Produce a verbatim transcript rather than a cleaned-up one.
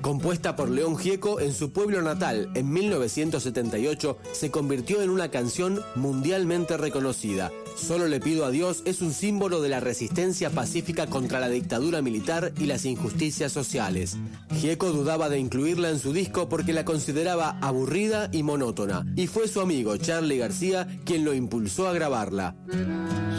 Compuesta por León Gieco en su pueblo natal en mil novecientos setenta y ocho, se convirtió en una canción mundialmente reconocida. Solo le pido a Dios es un símbolo de la resistencia pacífica contra la dictadura militar y las injusticias sociales. Gieco dudaba de incluirla en su disco porque la consideraba aburrida y monótona, y fue su amigo Charly García quien lo impulsó a grabarla.